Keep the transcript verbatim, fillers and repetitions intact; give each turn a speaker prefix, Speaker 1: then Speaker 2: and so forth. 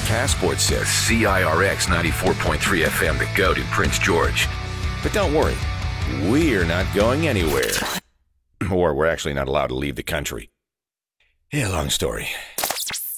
Speaker 1: Passport says C I R X ninety-four point three F M, the go to Prince George. But don't worry, we're not going anywhere. Or we're actually not allowed to leave the country. Yeah, long story.